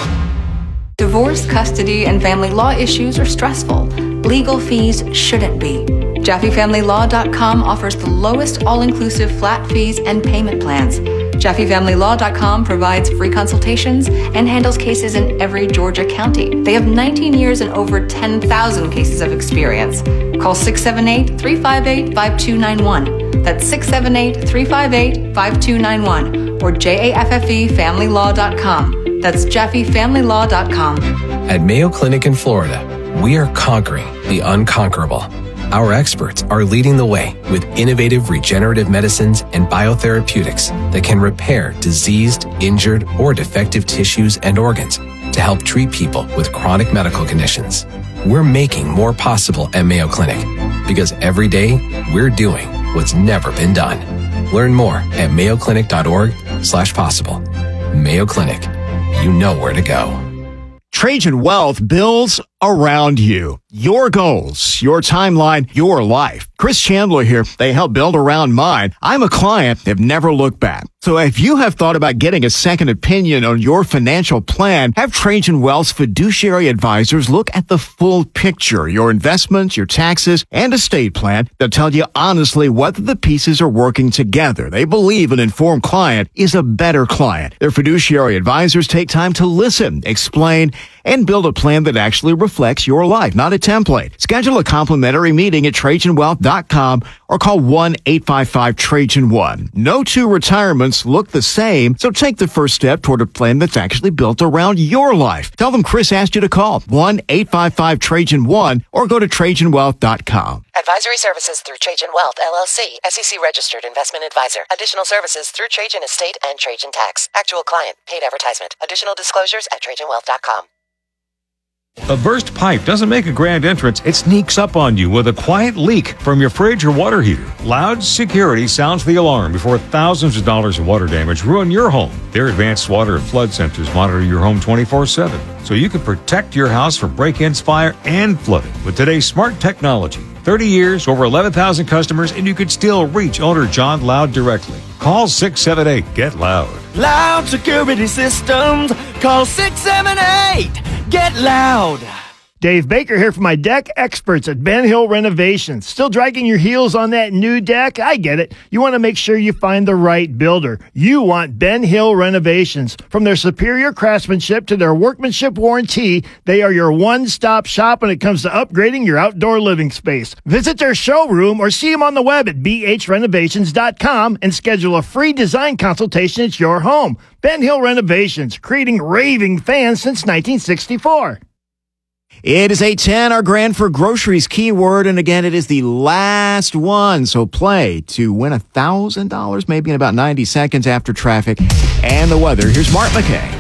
Divorce, custody, and family law issues are stressful. Legal fees shouldn't be. Jaffe Family Law dot com offers the lowest all-inclusive flat fees and payment plans. Jaffe Family Law dot com provides free consultations and handles cases in every Georgia county. They have nineteen years and over ten thousand cases of experience. Call six seven eight, three five eight, five two nine one. That's six seven eight, three five eight, five two nine one or J A F F E Family Law dot com. That's Jaffe Family Law dot com. At Mayo Clinic in Florida, we are conquering the unconquerable. Our experts are leading the way with innovative regenerative medicines and biotherapeutics that can repair diseased, injured, or defective tissues and organs to help treat people with chronic medical conditions. We're making more possible at Mayo Clinic because every day we're doing what's never been done. Learn more at mayo clinic dot org slash possible. Mayo Clinic, you know where to go. Trajan Wealth builds around you. Your goals, your timeline, your life. Chris Chandler here. They help build around mine. I'm a client. They've never looked back. So if you have thought about getting a second opinion on your financial plan, have Trajan Wealth's fiduciary advisors look at the full picture, your investments, your taxes, and estate plan. They'll tell you honestly whether the pieces are working together. They believe an informed client is a better client. Their fiduciary advisors take time to listen, explain, and build a plan that actually reflects your life, not a template. Schedule a complimentary meeting at Trajan Wealth dot com or call one eight five five Trajan one. No two retirements look the same, so take the first step toward a plan that's actually built around your life. Tell them Chris asked you to call one eight five five Trajan one or go to Trajan Wealth dot com. Advisory services through Trajan Wealth, L L C, S E C registered investment advisor. Additional services through Trajan Estate and Trajan Tax. Actual client, paid advertisement. Additional disclosures at Trajan Wealth dot com. A burst pipe doesn't make a grand entrance, it sneaks up on you with a quiet leak from your fridge or water heater. Loud Security sounds the alarm before thousands of dollars of water damage ruin your home. Their advanced water and flood sensors monitor your home twenty-four seven, so you can protect your house from break-ins, fire, and flooding. With today's smart technology, thirty years, over eleven thousand customers, and you could still reach owner John Loud directly. Call six seven eight, get loud. Loud Security Systems. Call six seven eight, get loud. Dave Baker here from my deck experts at Ben Hill Renovations. Still dragging your heels on that new deck? I get it. You want to make sure you find the right builder. You want Ben Hill Renovations. From their superior craftsmanship to their workmanship warranty, they are your one-stop shop when it comes to upgrading your outdoor living space. Visit their showroom or see them on the web at b h renovations dot com and schedule a free design consultation at your home. Ben Hill Renovations, creating raving fans since nineteen sixty-four. It is eight ten, our Grand for Groceries keyword, and again, it is the last one. So play to win one thousand dollars, maybe in about ninety seconds after traffic and the weather. Here's Mark McKay.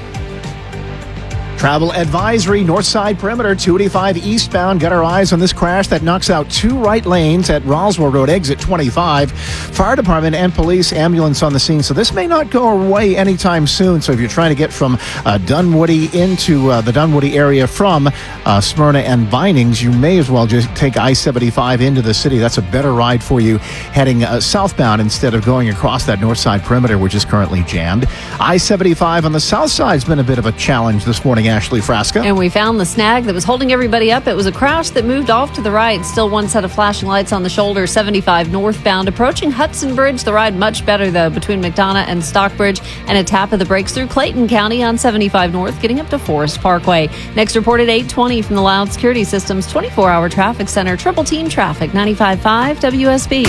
Travel advisory, north side perimeter, two eighty-five eastbound. Got our eyes on this crash that knocks out two right lanes at Roswell Road, exit twenty-five. Fire department and police ambulance on the scene. So this may not go away anytime soon. So if you're trying to get from uh, Dunwoody into uh, the Dunwoody area from uh, Smyrna and Vinings, you may as well just take I seventy-five into the city. That's a better ride for you heading uh, southbound instead of going across that north side perimeter, which is currently jammed. I seventy-five on the south side has been a bit of a challenge this morning, Ashley Frasca. And we found the snag that was holding everybody up. It was a crash that moved off to the right. Still one set of flashing lights on the shoulder, seventy-five northbound. Approaching Hudson Bridge, the ride much better, though, between McDonough and Stockbridge. And a tap of the brakes through Clayton County on seventy-five north, getting up to Forest Parkway. Next reported eight twenty from the Loud Security Systems twenty-four hour traffic center. Triple team traffic, ninety-five point five W S B.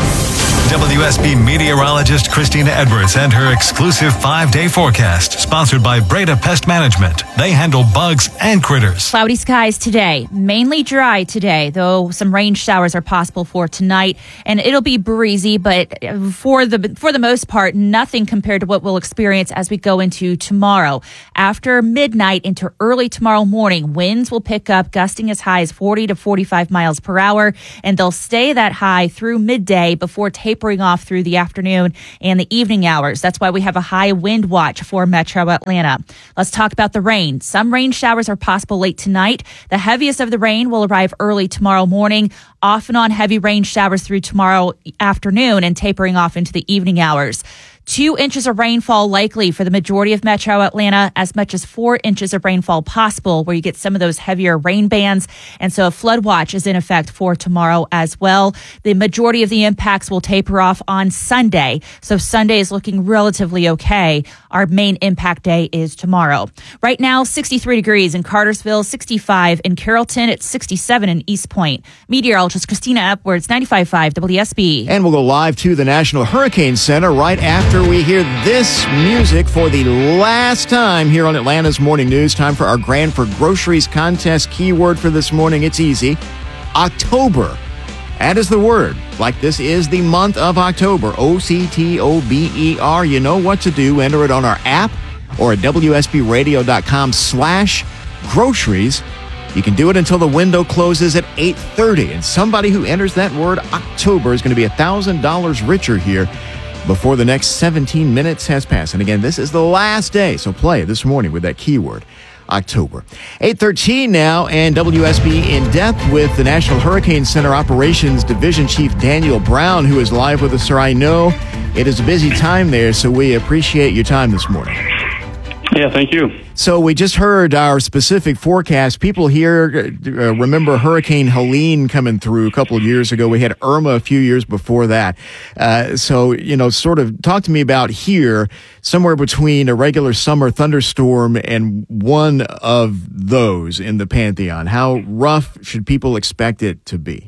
W S B meteorologist Christina Edwards and her exclusive five-day forecast, sponsored by Breda Pest Management. They handle bugs and critters. Cloudy skies today, mainly dry today, though some rain showers are possible for tonight, and it'll be breezy, but for the for the most part, nothing compared to what we'll experience as we go into tomorrow. After midnight into early tomorrow morning, winds will pick up, gusting as high as forty to forty-five miles per hour, and they'll stay that high through midday before tapering off through the afternoon and the evening hours. That's why we have a high wind watch for Metro Atlanta. Let's talk about the rain. Some rain showers are possible late tonight. The heaviest of the rain will arrive early tomorrow morning, off and on heavy rain showers through tomorrow afternoon and tapering off into the evening hours. Two inches of rainfall likely for the majority of Metro Atlanta, as much as four inches of rainfall possible, where you get some of those heavier rain bands. And so a flood watch is in effect for tomorrow as well. The majority of the impacts will taper off on Sunday. So Sunday is looking relatively okay. Our main impact day is tomorrow. Right now, sixty-three degrees in Cartersville, sixty-five in Carrollton, it's sixty-seven in East Point. Meteorologist Christina Edwards, ninety-five point five W S B. And we'll go live to the National Hurricane Center right after we hear this music for the last time here on Atlanta's Morning News. Time for our Grand for Groceries contest keyword for this morning. It's easy. October. That is the word. Like this is the month of October. O C T O B E R. You know what to do. Enter it on our app or at W S B radio dot com slash groceries. You can do it until the window closes at eight thirty. And somebody who enters that word October is going to be one thousand dollars richer here before the next seventeen minutes has passed. And again, this is the last day, so play this morning with that keyword, October. eight thirteen now, and W S B in depth with the National Hurricane Center Operations Division Chief Daniel Brown, who is live with us, sir. I know it is a busy time there, so we appreciate your time this morning. Yeah, thank you. So we just heard our specific forecast. People here uh, remember Hurricane Helene coming through a couple of years ago. We had Irma a few years before that. Uh, so, you know, sort of talk to me about here, somewhere between a regular summer thunderstorm and one of those in the pantheon. How rough should people expect it to be?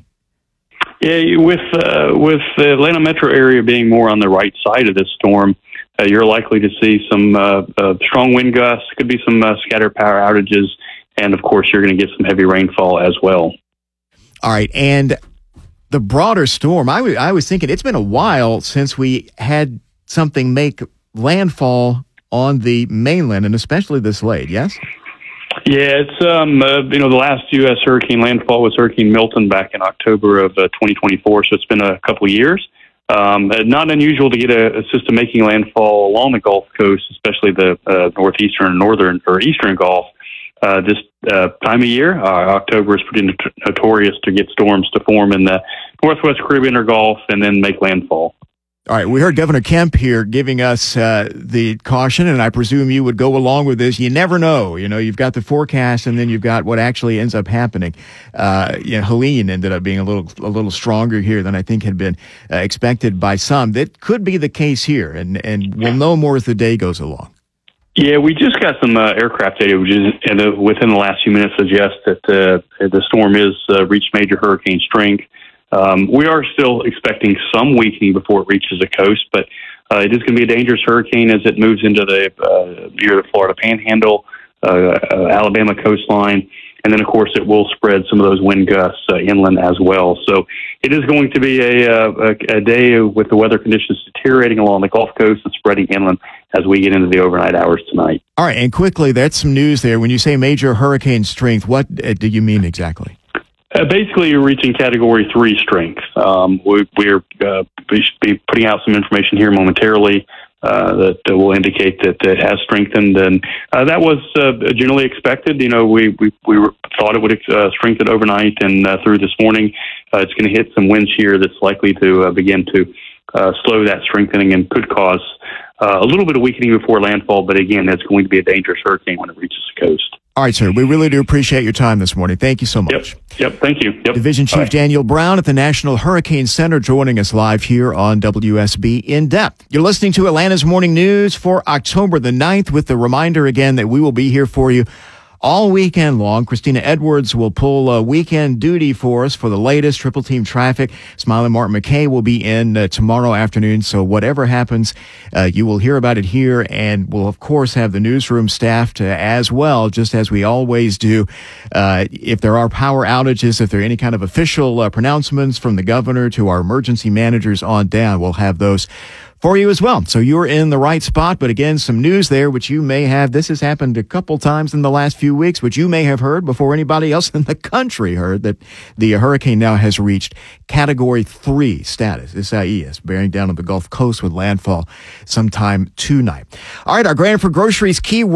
Yeah, with, uh, with the Atlanta metro area being more on the right side of this storm, Uh, you're likely to see some uh, uh, strong wind gusts, could be some uh, scattered power outages, and of course you're going to get some heavy rainfall as well. All right, and the broader storm, I, w- I was thinking it's been a while since we had something make landfall on the mainland, and especially this late, yes? Yeah, it's, um, uh, you know, the last U S hurricane landfall was Hurricane Milton back in October of uh, twenty twenty-four, so it's been a couple of years. Um, not unusual to get a, a system making landfall along the Gulf Coast, especially the uh, northeastern and northern or eastern Gulf. Uh, this uh, time of year, uh, October is pretty not- notorious to get storms to form in the northwest Caribbean or Gulf and then make landfall. All right, we heard Governor Kemp here giving us uh, the caution, and I presume you would go along with this. You never know. You know, you've got the forecast, and then you've got what actually ends up happening. Uh, you know, Helene ended up being a little a little stronger here than I think had been uh, expected by some. That could be the case here, and, and we'll know more as the day goes along. Yeah, we just got some uh, aircraft data, which is uh, within the last few minutes suggests that uh, the storm is uh, reached major hurricane strength. Um, we are still expecting some weakening before it reaches the coast, but uh, it is going to be a dangerous hurricane as it moves into the uh, near the Florida Panhandle, uh, uh, Alabama coastline, And then, of course, it will spread some of those wind gusts uh, inland as well. So it is going to be a, uh, a, a day with the weather conditions deteriorating along the Gulf Coast and spreading inland as we get into the overnight hours tonight. All right, and quickly, that's some news there. When you say major hurricane strength, what uh, do you mean exactly? Uh, basically, you're reaching Category three strength. Um, we, we're uh, we should be putting out some information here momentarily uh, that uh, will indicate that it has strengthened, and uh, that was uh, generally expected. You know, we we, we were, thought it would uh, strengthen overnight and uh, through this morning. Uh, it's going to hit some wind shear that's likely to uh, begin to uh, slow that strengthening and could cause uh, a little bit of weakening before landfall. But again, it's going to be a dangerous hurricane when it reaches the coast. All right, sir. We really do appreciate your time this morning. Thank you so much. Yep. Yep. Thank you. Yep. Division Chief Bye. Daniel Brown at the National Hurricane Center joining us live here on W S B In Depth. You're listening to Atlanta's Morning News for October the ninth with the reminder again that we will be here for you all weekend long. Christina Edwards will pull uh, weekend duty for us for the latest Triple Team Traffic. Smiling Martin McKay will be in uh, tomorrow afternoon. So whatever happens, uh, you will hear about it here, and we'll of course have the newsroom staffed uh, as well, just as we always do. Uh, if there are power outages, if there are any kind of official uh, pronouncements from the governor to our emergency managers on down, we'll have those for you as well. So you're in the right spot. But again, some news there, which you may have. This has happened a couple times in the last few weeks, which you may have heard before anybody else in the country heard, that the hurricane now has reached Category three status, S I E S, bearing down on the Gulf Coast with landfall sometime tonight. All right, our Grand for Groceries keyword.